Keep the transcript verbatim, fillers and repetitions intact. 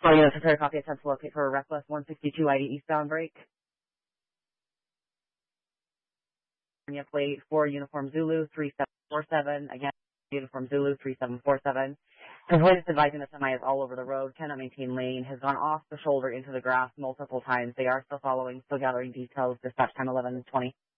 Oh, you know, prepare a copy attempt to locate for a reckless one sixty-two I D eastbound break. California plate for Uniform Zulu three seven four seven. Again, Uniform Zulu three seven four seven. His latest advising the semi is all over the road, cannot maintain lane, has gone off the shoulder into the grass multiple times. They are still following, still gathering details. Dispatch time eleven twenty.